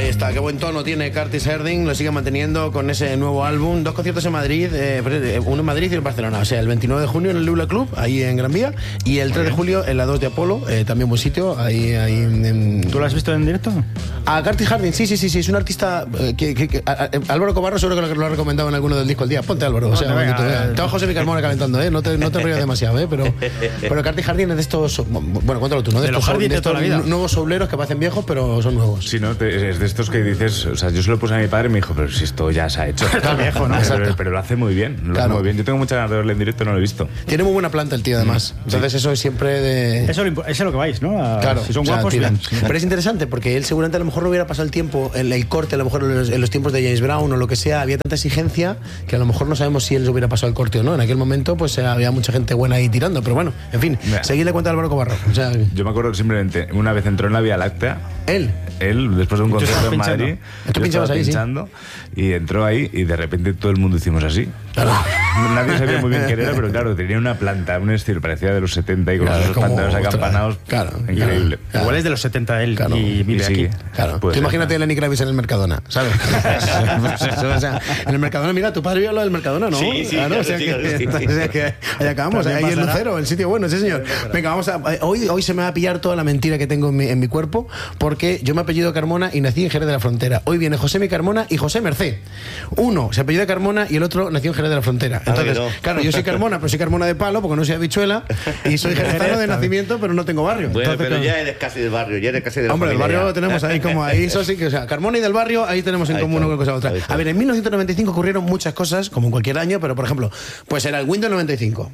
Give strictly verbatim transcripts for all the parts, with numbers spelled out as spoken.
Ahí está, qué buen tono tiene Curtis Harding, lo sigue manteniendo con ese nuevo álbum. Dos conciertos en Madrid, eh, uno en Madrid y uno en Barcelona. O sea, el veintinueve de junio en el Lula Club, ahí en Gran Vía, y el tres de julio en la dos de Apolo, eh, también buen sitio, ahí, ahí en... ¿Tú lo has visto en directo? A Curtis Harding, sí, sí, sí, sí, es un artista eh, que, que, que a, a, Álvaro Cobarro seguro que lo ha recomendado en alguno del disco el día. Ponte, Álvaro, o sea, no, venga, te Estaba José Carmona calentando, ¿eh? No te, no te rías demasiado, ¿eh? Pero, pero Curtis Harding es de estos, bueno, cuéntalo tú, ¿no? De, de estos, los, de de estos toda la vida. nuevos sobleros que parecen viejos, pero son nuevos. Sí, ¿no? Te, es de estos que dices, o sea, yo se lo puse a mi padre y me dijo, pero si esto ya se ha hecho. Está viejo, ¿no? Pero, pero lo hace muy bien, lo Claro. hace muy bien. Yo tengo muchas ganas de verle en directo, no lo he visto. Tiene muy buena planta el tío, además. Entonces Sí. eso es siempre de... Eso, eso es lo que vais, ¿no? A, Claro, si son o sea, guapos, tiran. bien. Pero es interesante porque él seguramente a lo mejor no hubiera pasado el tiempo, el, el corte, a lo mejor en los, en los tiempos de James Brown o lo que sea, había tanta exigencia que a lo mejor no sabemos si él se hubiera pasado el corte o no. En aquel momento pues eh, había mucha gente buena ahí tirando, pero bueno, en fin, Mira. seguidle cuenta de Álvaro Cobarro. O sea, Yo me acuerdo simplemente, una vez entró en la Vía Láctea, él. él, después de un Tú concierto estabas en pinchando. Madrid, Tú yo pinchabas estaba ahí, sí. pinchando, y entró ahí y de repente todo el mundo hicimos así. Claro. Nadie sabía muy bien qué era, pero claro, tenía una planta, un estilo, parecía de los setenta y con Claro, esos como- pantalones acampanados. Claro, Increíble. claro. Igual es de los setenta él Claro. y vive Y sí. aquí. Claro, Puede tú ser. imagínate a Lenny Kravitz en el Mercadona, ¿sabes? Pues eso, o sea, en el Mercadona, mira, tu padre vio lo del Mercadona, ¿no? Sí, sí, claro, claro, o sea sí, que, claro, sí. o sea que ahí acabamos, También ahí en pasará. Lucero, el sitio bueno, sí señor. Venga, vamos a, hoy, hoy se me va a pillar toda la mentira que tengo en mi, en mi cuerpo, porque yo me apellido Carmona y nací en Jerez de la Frontera. Hoy viene José Mi Carmona y José Mercé. Uno se apellida Carmona y el otro nació en Jerez de la Frontera. Ah, Entonces, que no. claro, yo soy Carmona, pero soy Carmona de palo, porque no soy habichuela, y soy jerezano de nacimiento, pero no tengo barrio. Bueno, Entonces, pero claro, ya eres casi del barrio, ya eres casi de la hombre, del familia barrio ya. tenemos ahí como ahí, eso sí que, o sea, Carmona y del barrio, ahí tenemos en Ahí común está, una cosa u otra. ahí está. A ver, en mil novecientos noventa y cinco ocurrieron muchas cosas, como en cualquier año, pero por ejemplo, pues era el Windows noventa y cinco.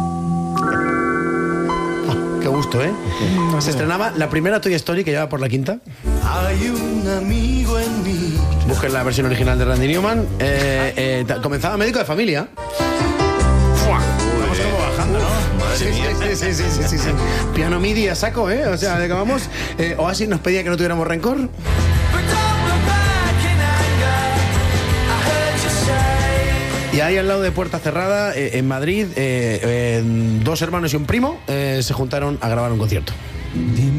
Ah, qué gusto, ¿eh? Se estrenaba la primera Toy Story que lleva por la quinta. Hay un amigo en mí. Busquen la versión original de Randy Newman. Eh, eh, ta- comenzaba Médico de Familia. Estamos como bajando, ¿no? Sí, sí, sí, sí, sí, sí, sí, sí. Piano MIDI a saco, ¿eh? O sea, de que vamos. Eh, Oasis nos pedía que no tuviéramos rencor. Y ahí al lado de Puerta Cerrada, eh, en Madrid, eh, eh, dos hermanos y un primo eh, se juntaron a grabar un concierto.